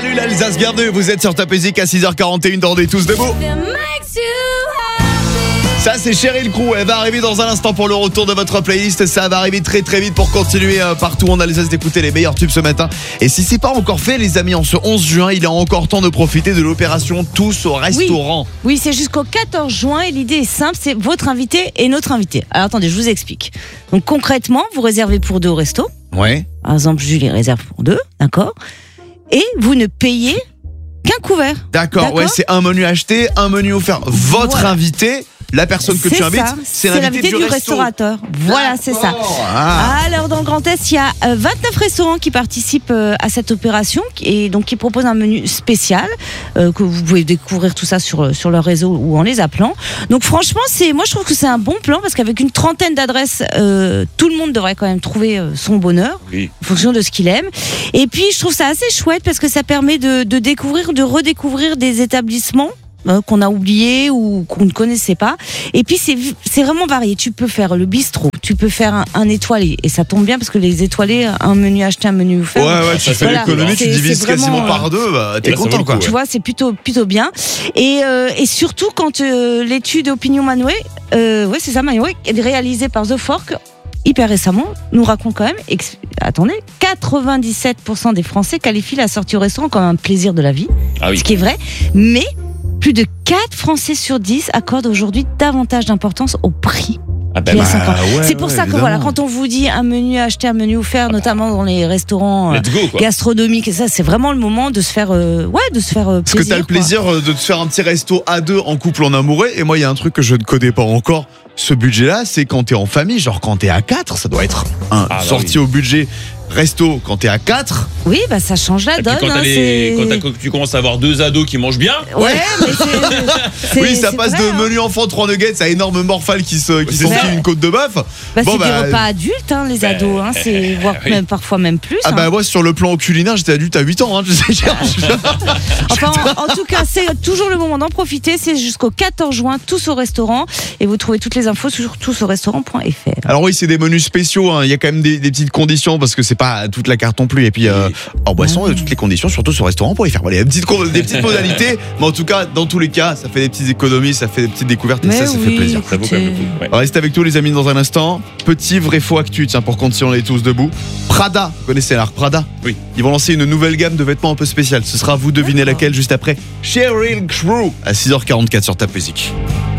Salut l'Alsace, bienvenue, vous êtes sur Top Music à 6h41 dans des tous debout. Ça c'est Sheryl Crow, elle va arriver dans un instant pour le retour de votre playlist. Ça va arriver très très vite pour continuer partout en Alsace d'écouter les meilleurs tubes ce matin. Et si c'est pas encore fait les amis, en ce 11 juin, il est encore temps de profiter de l'opération Tous au restaurant. Oui, c'est jusqu'au 14 juin et l'idée est simple, c'est votre invité et notre invité. Alors attendez, je vous explique. Donc concrètement, vous réservez pour 2 au resto. Ouais. Par exemple, Julie réserve pour 2, d'accord. Et vous ne payez qu'un couvert. D'accord, ouais, c'est un menu acheté, un menu offert. Votre invité, la personne que tu invites, c'est l'invité du restaurateur. Voilà, c'est ça. Alors dans le Grand Est, il y a 29 restaurants qui participent à cette opération et donc qui proposent un menu spécial que vous pouvez découvrir tout ça sur leur réseau ou en les appelant. Donc franchement, moi je trouve que c'est un bon plan parce qu'avec une trentaine d'adresses, tout le monde devrait quand même trouver son bonheur en fonction de ce qu'il aime. Et puis je trouve ça assez chouette parce que ça permet de découvrir, de redécouvrir des établissements qu'on a oublié ou qu'on ne connaissait pas. Et puis c'est vraiment varié. Tu peux faire le bistrot, tu peux faire un étoilé, et ça tombe bien parce que les étoilés, un menu acheté, un menu offert. Ouais, tu fais l'économie, tu divises quasiment par 2, t'es content quoi. Tu vois, c'est plutôt bien. Et surtout quand l'étude Opinion Manoué, c'est ça, Manoué, réalisée par The Fork hyper récemment, nous raconte quand même, attendez, 97% des Français qualifient la sortie au restaurant comme un plaisir de la vie, ce qui est vrai, mais plus de 4 Français sur 10 accordent aujourd'hui davantage d'importance au prix. C'est pour ça que voilà, quand on vous dit un menu acheté, un menu offert, notamment dans les restaurants gastronomiques, et ça, c'est vraiment le moment de se faire, plaisir. Parce que t'as le plaisir de te faire un petit resto à 2 en couple, en amoureux. Et moi, il y a un truc que je ne connais pas encore. Ce budget-là, c'est quand t'es en famille, genre quand t'es à 4, ça doit être sorti au budget. Resto, quand t'es à 4. Oui, ça change la donne. Quand tu commences à avoir 2 ados qui mangent bien. Ouais, mais ça passe de menu enfant 3 nuggets à énorme morphale qui s'enfile une côte de bœuf. C'est des repas adultes, les ados, voire même parfois même plus. Moi, sur le plan culinaire, j'étais adulte à 8 ans. Enfin, en tout cas, c'est toujours le moment d'en profiter. C'est jusqu'au 14 juin, tous au restaurant. Et vous trouvez toutes les infos sur tousaurestaurant.fr. Alors oui, c'est des menus spéciaux. Il y a quand même des petites conditions parce que c'est pas toute la carte non plus. Et puis en boisson, toutes les conditions, surtout sur restaurant pour y faire. Voilà, il y a des petites modalités, mais en tout cas, dans tous les cas, ça fait des petites économies, ça fait des petites découvertes et ça fait plaisir. Ça vaut quand même le coup. Restez avec nous les amis dans un instant. Petit vrai faux actu, pour continuer, on est tous debout. Prada, vous connaissez la marque Prada? Oui. Ils vont lancer une nouvelle gamme de vêtements un peu spéciale. Ce sera vous devinez laquelle juste après Sheryl Crow à 6h44 sur Top Music.